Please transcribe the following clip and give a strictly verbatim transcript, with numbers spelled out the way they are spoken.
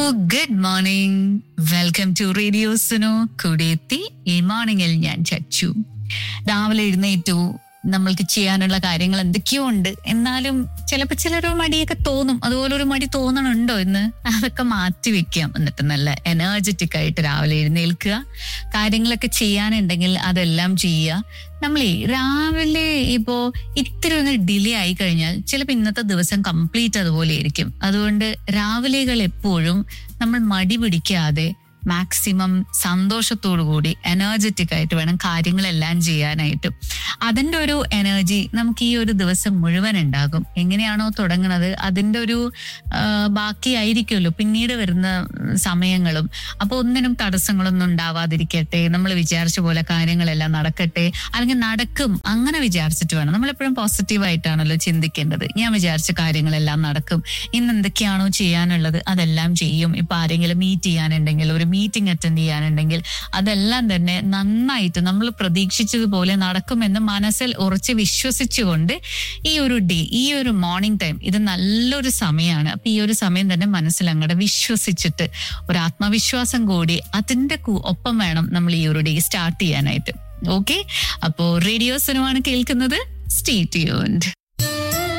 Good morning. Welcome to radio Suno. കൂടെ എത്തി ഈ മോർണിംഗിൽ ഞാൻ ചച്ചു. രാവിലെ എഴുന്നേറ്റു, നമ്മൾക്ക് ചെയ്യാനുള്ള കാര്യങ്ങൾ എന്തൊക്കെയോ ഉണ്ട്. എന്നാലും ചിലപ്പോൾ ചിലരോ മടിയൊക്കെ തോന്നും. അതുപോലെ ഒരു മടി തോന്നണുണ്ടോ എന്ന് അതൊക്കെ മാറ്റി വെക്കാം. എന്നിട്ട് നല്ല എനർജറ്റിക് ആയിട്ട് രാവിലെ എഴുന്നേൽക്കുക. കാര്യങ്ങളൊക്കെ ചെയ്യാനുണ്ടെങ്കിൽ അതെല്ലാം ചെയ്യുക. നമ്മളേ രാവിലെ ഇപ്പോ ഇത്തിരി ഒന്ന് ഡിലേ ആയി കഴിഞ്ഞാൽ ചിലപ്പോൾ ഇന്നത്തെ ദിവസം കംപ്ലീറ്റ് അതുപോലെ ആയിരിക്കും. അതുകൊണ്ട് രാവിലെകൾ എപ്പോഴും നമ്മൾ മടി പിടിക്കാതെ മാക്സിമം സന്തോഷത്തോടു കൂടി എനർജറ്റിക് ആയിട്ട് വേണം കാര്യങ്ങളെല്ലാം ചെയ്യാനായിട്ട്. അതിൻ്റെ ഒരു എനർജി നമുക്ക് ഈ ഒരു ദിവസം മുഴുവൻ ഉണ്ടാകും. എങ്ങനെയാണോ തുടങ്ങുന്നത് അതിൻ്റെ ഒരു ബാക്കിയായിരിക്കുമല്ലോ പിന്നീട് വരുന്ന സമയങ്ങളും. അപ്പോൾ ഒന്നിനും തടസ്സങ്ങളൊന്നും ഉണ്ടാവാതിരിക്കട്ടെ, നമ്മൾ വിചാരിച്ച പോലെ കാര്യങ്ങളെല്ലാം നടക്കട്ടെ, അല്ലെങ്കിൽ നടക്കും അങ്ങനെ വിചാരിച്ചിട്ട് വേണം. നമ്മളെപ്പോഴും പോസിറ്റീവായിട്ടാണല്ലോ ചിന്തിക്കേണ്ടത്. ഞാൻ വിചാരിച്ച കാര്യങ്ങളെല്ലാം നടക്കും, ഇന്ന് എന്തൊക്കെയാണോ ചെയ്യാനുള്ളത് അതെല്ലാം ചെയ്യും. ഇപ്പൊ ആരെങ്കിലും മീറ്റ് ചെയ്യാനുണ്ടെങ്കിൽ, ഒരു മീറ്റിംഗ് അറ്റൻഡ് ചെയ്യാനുണ്ടെങ്കിൽ അതെല്ലാം തന്നെ നന്നായിട്ട് നമ്മൾ പ്രതീക്ഷിച്ചതുപോലെ നടക്കുമെന്ന് മനസ്സിൽ ഉറച്ച് വിശ്വസിച്ചുകൊണ്ട് ഈ ഒരു ഡേ, ഈ ഒരു മോർണിംഗ് ടൈം ഇത് നല്ലൊരു സമയമാണ്. അപ്പൊ ഈ ഒരു സമയം തന്നെ മനസ്സിൽ അങ്ങോട്ട് വിശ്വസിച്ചിട്ട് ഒരു ആത്മവിശ്വാസം കൂടി അതിന്റെ ഒപ്പം വേണം നമ്മൾ ഈ ഒരു ഡേ സ്റ്റാർട്ട് ചെയ്യാനായിട്ട്. ഓക്കെ, അപ്പോ റേഡിയോ സുനോ ആണ് കേൾക്കുന്നത്. Stay tuned.